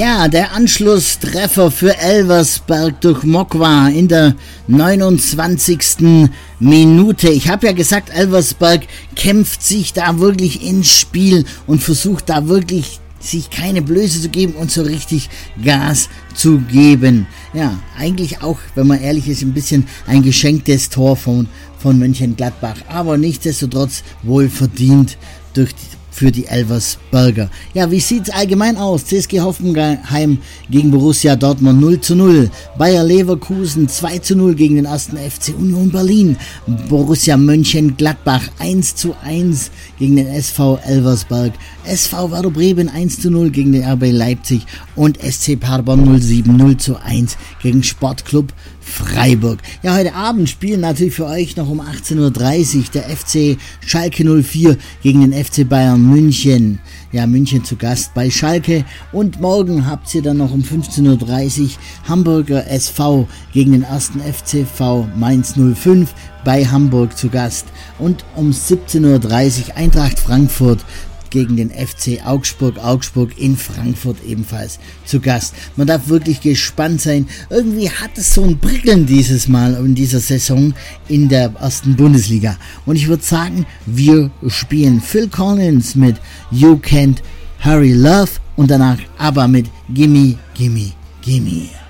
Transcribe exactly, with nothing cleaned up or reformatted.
Ja, der Anschlusstreffer für Elversberg durch Mokwa in der neunundzwanzigsten Minute. Ich habe ja gesagt, Elversberg kämpft sich da wirklich ins Spiel und versucht da wirklich sich keine Blöße zu geben und so richtig Gas zu geben. Ja, eigentlich auch, wenn man ehrlich ist, ein bisschen ein geschenktes Tor von, von Mönchengladbach, aber nichtsdestotrotz wohl verdient durch die für die Elversberger. Ja, wie sieht's allgemein aus? C S G Hoffenheim gegen Borussia Dortmund null zu null. Bayer Leverkusen zwei zu null gegen den ersten F C Union Berlin. Borussia Mönchengladbach eins zu eins gegen den S V Elversberg. S V Werder Bremen eins zu null gegen den R B Leipzig und S C Paderborn null sieben null zu eins gegen Sportclub Freiburg. Ja, heute Abend spielen natürlich für euch noch um achtzehn Uhr dreißig der F C Schalke null vier gegen den F C Bayern München. Ja, München zu Gast bei Schalke. Und morgen habt ihr dann noch um fünfzehn Uhr dreißig Hamburger S V gegen den ersten F C V Mainz null fünf bei Hamburg zu Gast. Und um siebzehn Uhr dreißig Eintracht Frankfurt gegen den F C Augsburg, Augsburg in Frankfurt ebenfalls zu Gast. Man darf wirklich gespannt sein. Irgendwie hat es so ein Prickeln dieses Mal in dieser Saison in der ersten Bundesliga. Und ich würde sagen, wir spielen Phil Collins mit You Can't Hurry Love und danach aber mit Gimme, Gimme, Gimme.